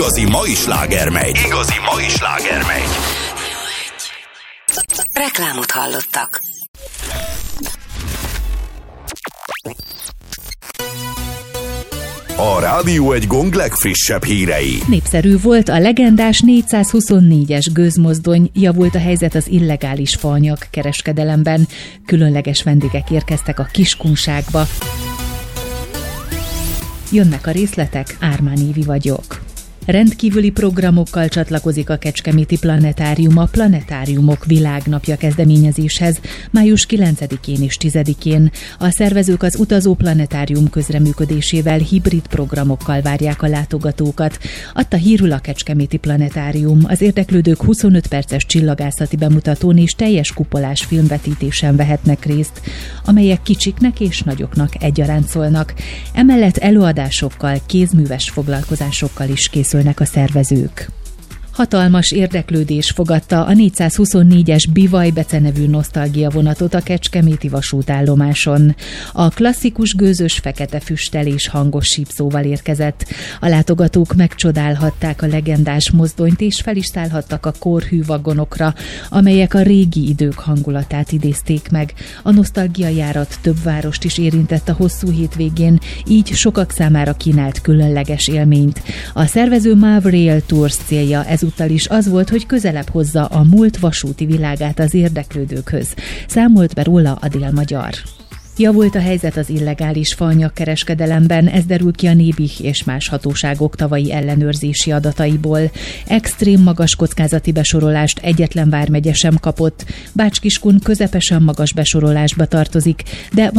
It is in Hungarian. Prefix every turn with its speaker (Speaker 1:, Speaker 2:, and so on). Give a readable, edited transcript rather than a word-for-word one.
Speaker 1: Igazi mai sláger megy. Igazi mai sláger megy.
Speaker 2: Reklámot hallottak.
Speaker 1: A Rádió egy Gong legfrissebb hírei.
Speaker 3: Népszerű volt a legendás 424-es gőzmozdony, javult a helyzet az illegális faanyag kereskedelemben. Különleges vendégek érkeztek a Kiskunságba. Jönnek a részletek, Ármán Évi vagyok. Rendkívüli programokkal csatlakozik a Kecskeméti Planetárium a Planetáriumok Világnapja kezdeményezéshez május 9-én és 10-én. A szervezők az utazó planetárium közreműködésével hibrid programokkal várják a látogatókat. Adta hírül a Kecskeméti Planetárium. Az érdeklődők 25 perces csillagászati bemutatón és teljes kupolás filmvetítésen vehetnek részt, amelyek kicsiknek és nagyoknak egyaránt szólnak. Emellett előadásokkal, kézműves foglalkozásokkal is készülnek a szervezők. Hatalmas érdeklődés fogadta a 424-es Bivaj becenevű nosztalgia vonatot a kecskeméti vasútállomáson. A klasszikus gőzös fekete füsttel és hangos sípszóval érkezett. A látogatók megcsodálhatták a legendás mozdonyt és fel is szállhattak a korhű vagonokra, amelyek a régi idők hangulatát idézték meg. A nosztalgia járat több várost is érintett a hosszú hétvégén, így sokak számára kínált különleges élményt. A szervező MÁV Rail Tours célja ezúttal is az volt, hogy közelebb hozza a múlt vasúti világát az érdeklődőkhöz. Számolt be róla a Dél-Magyar. Javult a helyzet az illegális faanyag kereskedelemben, ez derül ki a Nébih és más hatóságok tavalyi ellenőrzési adataiból. Extrém magas kockázati besorolást egyetlen vármegye sem kapott. Bács-Kiskun közepesen magas besorolásba tartozik, de